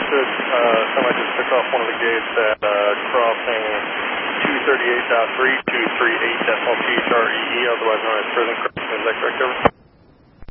understood. Semi just took off one of the gates at crossing 238.3, 238.3 TREE, otherwise known as prison crossing. Is that correct, over?